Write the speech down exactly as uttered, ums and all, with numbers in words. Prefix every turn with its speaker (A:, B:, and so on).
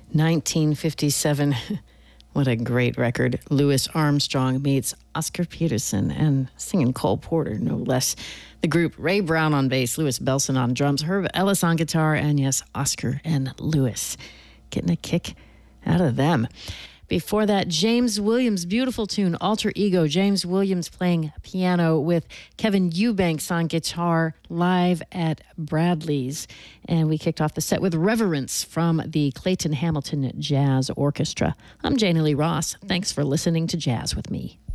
A: nineteen fifty-seven. What a great record. Louis Armstrong meets Oscar Peterson and singing Cole Porter, no less. The group, Ray Brown on bass, Louis Bellson on drums, Herb Ellis on guitar, and yes, Oscar and Louis. Getting a kick out of them. Before that, James Williams' beautiful tune, Alter Ego. James Williams playing piano with Kevin Eubanks on guitar live at Bradley's. And we kicked off the set with Reverence from the Clayton Hamilton Jazz Orchestra. I'm Janie Lee Ross. Thanks for listening to Jazz with Me.